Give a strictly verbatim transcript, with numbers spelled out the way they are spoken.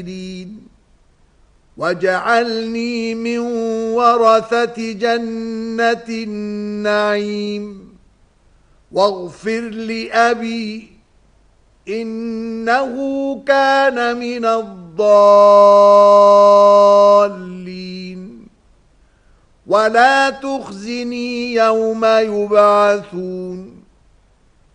واجعلني من ورثة جنة النعيم واغفر لأبي إنه كان من الضالين ولا تخزني يوم يبعثون